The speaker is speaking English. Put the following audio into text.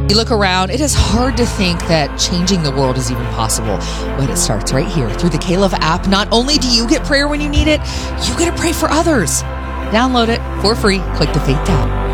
You look around, it is hard to think that changing the world is even possible, but it starts right here through the K-Love app. Not only do you get prayer when you need it, you get to pray for others. Download it for free. Click the Faith tab.